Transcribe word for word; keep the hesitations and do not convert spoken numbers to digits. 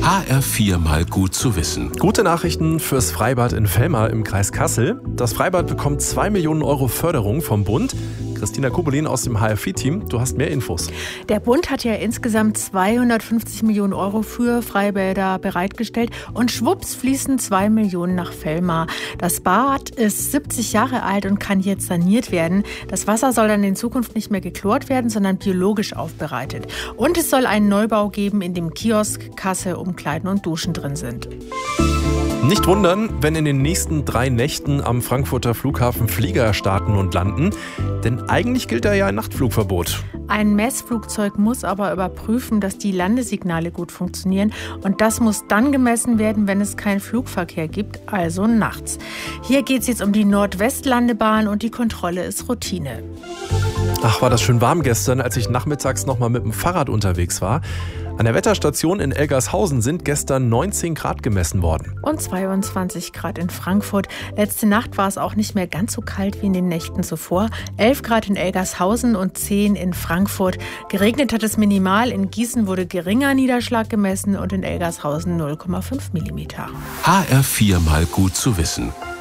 H R vier mal gut zu wissen. Gute Nachrichten fürs Freibad in Velmar im Kreis Kassel. Das Freibad bekommt zwei Millionen Euro Förderung vom Bund. Christina Kubelin aus dem H R vier Team, du hast mehr Infos. Der Bund hat ja insgesamt zweihundertfünfzig Millionen Euro für Freibäder bereitgestellt und schwupps fließen zwei Millionen nach Velmar. Das Bad ist siebzig Jahre alt und kann jetzt saniert werden. Das Wasser soll dann in Zukunft nicht mehr geklort werden, sondern biologisch aufbereitet. Und es soll einen Neubau geben, in dem Kiosk, Kasse, Umkleiden und Duschen drin sind. Nicht wundern, wenn in den nächsten drei Nächten am Frankfurter Flughafen Flieger starten und landen. Denn eigentlich gilt da ja ein Nachtflugverbot. Ein Messflugzeug muss aber überprüfen, dass die Landesignale gut funktionieren. Und das muss dann gemessen werden, wenn es keinen Flugverkehr gibt, also nachts. Hier geht es jetzt um die Nordwestlandebahn und die Kontrolle ist Routine. Ach, war das schön warm gestern, als ich nachmittags noch mal mit dem Fahrrad unterwegs war. An der Wetterstation in Elgershausen sind gestern neunzehn Grad gemessen worden. Und zweiundzwanzig Grad in Frankfurt. Letzte Nacht war es auch nicht mehr ganz so kalt wie in den Nächten zuvor. elf Grad in Elgershausen und zehn in Frankfurt. Geregnet hat es minimal. In Gießen wurde geringer Niederschlag gemessen und in Elgershausen null Komma fünf Millimeter. H R vier mal gut zu wissen.